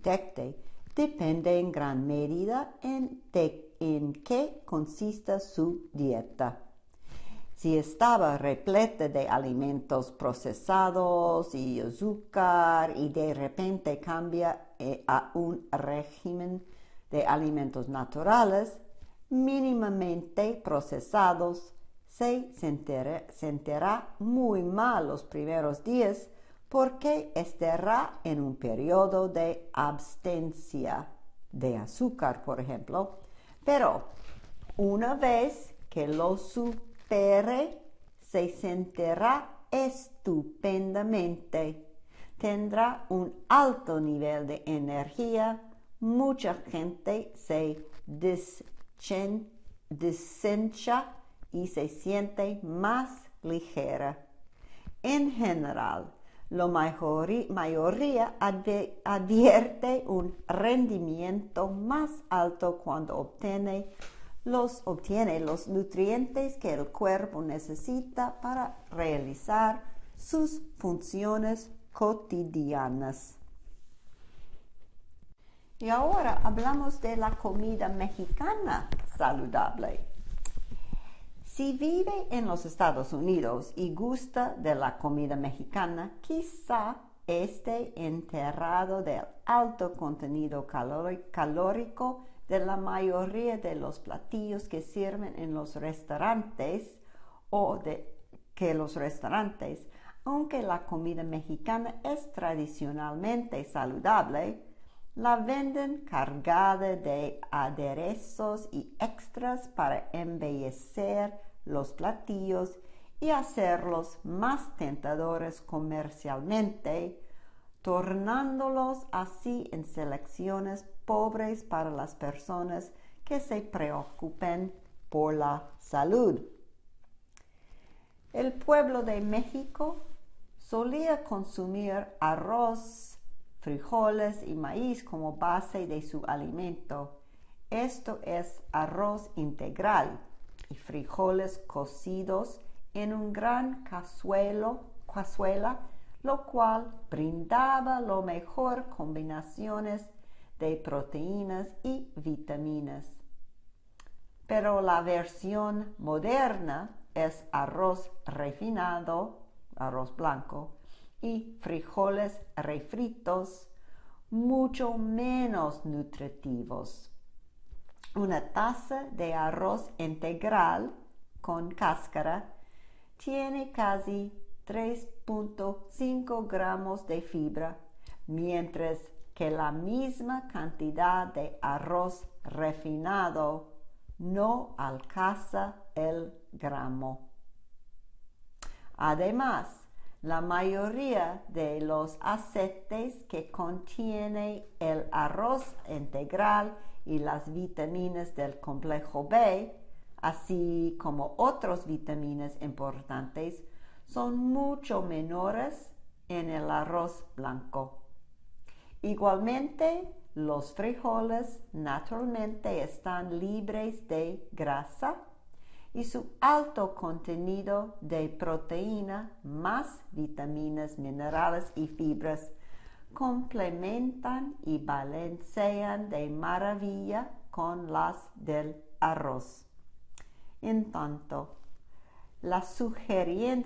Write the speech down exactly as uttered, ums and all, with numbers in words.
detecte depende en gran medida en, de, en qué consista su dieta. Si estaba repleta de alimentos procesados y azúcar y de repente cambia eh, a un régimen de alimentos naturales, mínimamente procesados, se sentirá, sentirá muy mal los primeros días porque estará en un periodo de abstencia de azúcar, por ejemplo, pero una vez que lo supere, se sentirá estupendamente. Tendrá un alto nivel de energía. Mucha gente se deshincha y se siente más ligera. En general, la mayoría advierte un rendimiento más alto cuando obtiene los, obtiene los nutrientes que el cuerpo necesita para realizar sus funciones cotidianas. Y ahora hablamos de la comida mexicana saludable. Si vive en los Estados Unidos y gusta de la comida mexicana, quizá esté enterado del alto contenido calórico de la mayoría de los platillos que sirven en los restaurantes o de que los restaurantes, aunque la comida mexicana es tradicionalmente saludable, la venden cargada de aderezos y extras para embellecer los platillos y hacerlos más tentadores comercialmente, tornándolos así en selecciones pobres para las personas que se preocupen por la salud. El pueblo de México solía consumir arroz, frijoles y maíz como base de su alimento. Esto es arroz integral y frijoles cocidos en un gran cazuelo, cazuela, lo cual brindaba lo mejor combinaciones de proteínas y vitaminas. Pero la versión moderna es arroz refinado, arroz blanco, y frijoles refritos, mucho menos nutritivos. Una taza de arroz integral con cáscara tiene casi tres punto cinco gramos de fibra, mientras que la misma cantidad de arroz refinado no alcanza el gramo. Además, la mayoría de los aceites que contiene el arroz integral y las vitaminas del complejo B, así como otras vitaminas importantes, son mucho menores en el arroz blanco. Igualmente, los frijoles naturalmente están libres de grasa y su alto contenido de proteína más vitaminas, minerales y fibras complementan y balancean de maravilla con las del arroz. En tanto, la sugerencia